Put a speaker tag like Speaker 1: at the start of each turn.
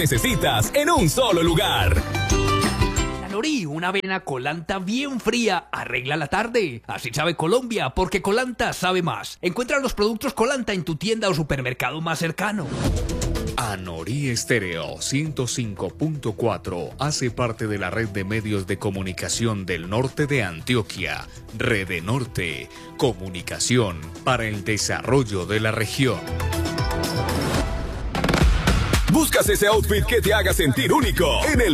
Speaker 1: necesitas en un solo lugar.
Speaker 2: Nori, una avena Colanta bien fría arregla la tarde. Así sabe Colombia, porque Colanta sabe más. Encuentra los productos Colanta en tu tienda o supermercado más cercano.
Speaker 3: Anorí Estéreo 105.4 hace parte de la red de medios de comunicación del norte de Antioquia, Rede Norte, comunicación para el desarrollo de la región.
Speaker 1: ¿Buscas ese outfit que te haga sentir único en el